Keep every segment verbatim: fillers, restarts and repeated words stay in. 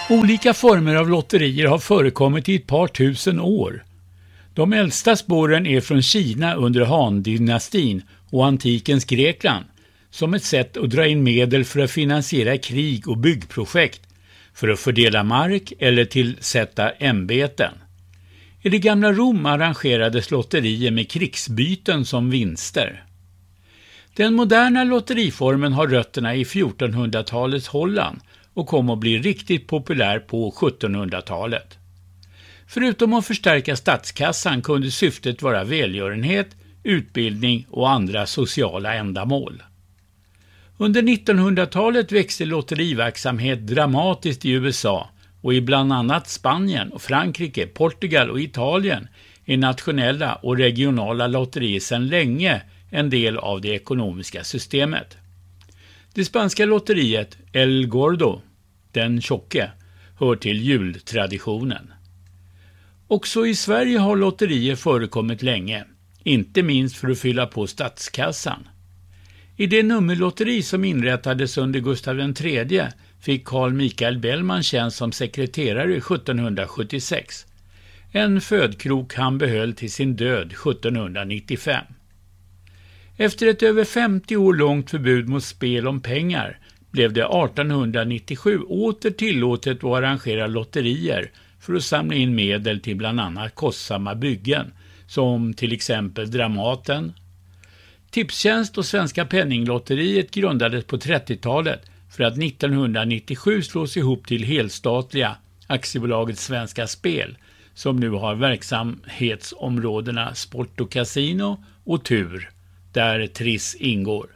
Olika former av lotterier har förekommit i ett par tusen år. De äldsta spåren är från Kina under Han-dynastin och antikens Grekland som ett sätt att dra in medel för att finansiera krig och byggprojekt, för att fördela mark eller tillsätta ämbeten. I det gamla Rom arrangerades lotterier med krigsbyten som vinster. Den moderna lotteriformen har rötterna i fjortonhundratalets Holland och kom att bli riktigt populär på sjuttonhundratalet. Förutom att förstärka statskassan kunde syftet vara välgörenhet, utbildning och andra sociala ändamål. Under nittonhundratalet växte lotteriverksamhet dramatiskt i U S A och i bland annat Spanien och Frankrike, Portugal och Italien är nationella och regionala lotterier sedan länge en del av det ekonomiska systemet. Det spanska lotteriet El Gordo, den tjocke, hör till jultraditionen. Också i Sverige har lotterier förekommit länge, inte minst för att fylla på statskassan. I det nummerlotteri som inrättades under Gustav den tredje fick Carl Michael Bellman tjänst som sekreterare sjuttonhundrasjuttiosex. En födkrok han behöll till sin död sjuttonhundranittiofem. Efter ett över femtio år långt förbud mot spel om pengar blev det artonhundranittiosju åter tillåtet att arrangera lotterier för att samla in medel till bland annat kostsamma byggen som till exempel Dramaten. Tipstjänst och Svenska Penninglotteriet grundades på trettiotalet för att nittonhundranittiosju slås ihop till helstatliga aktiebolaget Svenska Spel som nu har verksamhetsområdena sport och kasino och tur, där Triss ingår.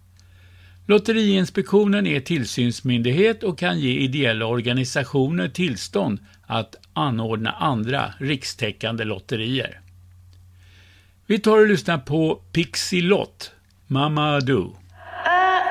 Lotteriinspektionen är tillsynsmyndighet och kan ge ideella organisationer tillstånd att anordna andra rikstäckande lotterier. Vi tar och lyssnar på Pixie Lott, Mama Do.